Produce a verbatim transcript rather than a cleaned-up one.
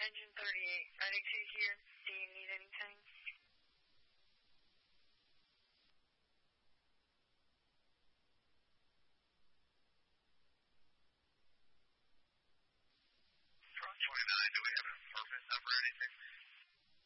Engine thirty-eight, Ready to here. Do you need anything? twenty-nine, do we have a permit number or anything?